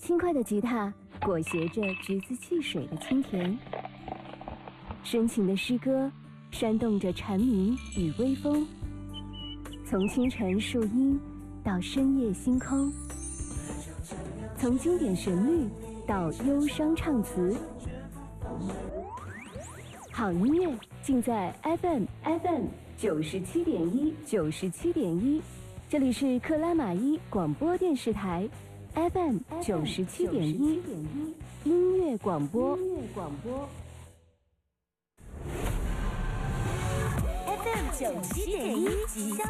轻快的吉他裹挟着橘子汽水的清甜，深情的诗歌煽动着蝉鸣与微风，从清晨树荫到深夜星空，从经典旋律到忧伤唱词，好音乐尽在 FM 97.1，这里是克拉玛依广播电视台 FM 97.1，音乐广播。 FM 97.1，